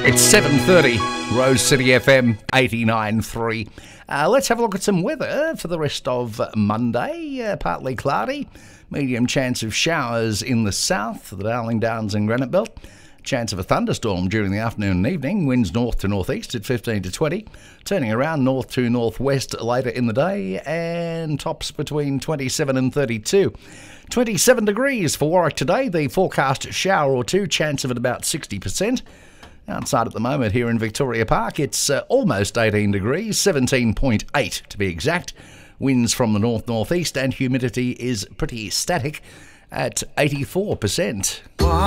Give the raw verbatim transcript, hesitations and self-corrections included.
It's seven thirty, Rose City F M eighty-nine point three. Uh, let's have a look at some weather for the rest of Monday. Uh, partly cloudy, medium chance of showers in the south, the Darling Downs and Granite Belt. Chance of a thunderstorm during the afternoon and evening. Winds north to northeast at fifteen to twenty. Turning around north to northwest later in the day. And tops between twenty-seven and thirty-two. twenty-seven degrees for Warwick today. The forecast shower or two. Chance of it about sixty percent. Outside at the moment here in Victoria Park, it's uh, almost eighteen degrees, seventeen point eight to be exact. Winds from the north-northeast and humidity is pretty static at eighty-four percent.